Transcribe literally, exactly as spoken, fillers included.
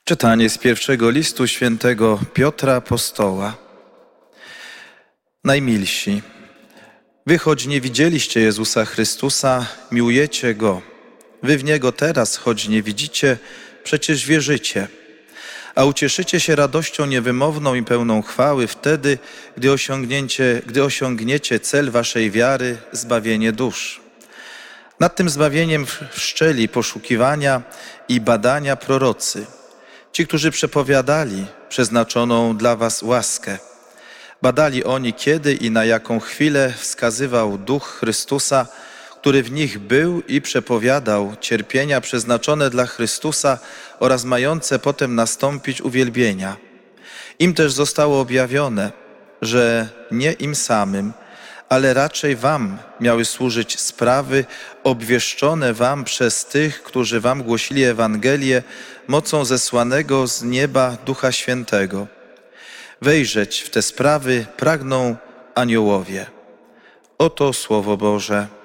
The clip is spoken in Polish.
Czytanie z pierwszego listu świętego Piotra Apostoła. Najmilsi, wy choć nie widzieliście Jezusa Chrystusa, miłujecie Go. Wy w Niego teraz, choć nie widzicie, przecież wierzycie. A ucieszycie się radością niewymowną i pełną chwały wtedy, gdy osiągniecie, gdy osiągniecie cel waszej wiary, zbawienie dusz. Nad tym zbawieniem wszczęli poszukiwania i badania prorocy, ci, którzy przepowiadali przeznaczoną dla was łaskę. Badali oni, kiedy i na jaką chwilę wskazywał Duch Chrystusa, który w nich był i przepowiadał cierpienia przeznaczone dla Chrystusa oraz mające potem nastąpić uwielbienia. Im też zostało objawione, że nie im samym, ale raczej wam miały służyć sprawy obwieszczone wam przez tych, którzy wam głosili Ewangelię mocą zesłanego z nieba Ducha Świętego. Wejrzeć w te sprawy pragną aniołowie. Oto Słowo Boże.